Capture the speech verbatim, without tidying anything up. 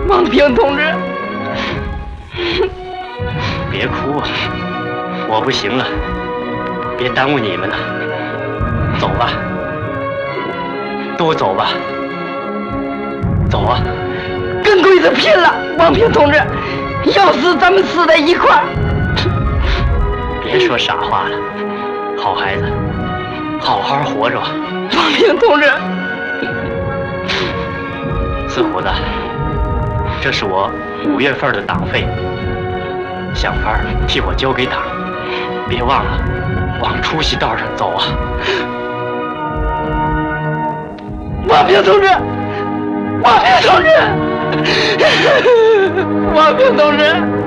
王平同志， 别哭啊！我不行了，别耽误你们了。走吧，都走吧，走啊！ 跟鬼子拼了，王平同志！要死咱们死在一块儿。 别说傻话了，好孩子，好好活着。 王平同志， 四虎子，这是我五月份的党费，想法替我交给党，别忘了往出息道上走啊！ 王平同志，王平同志，王平同志。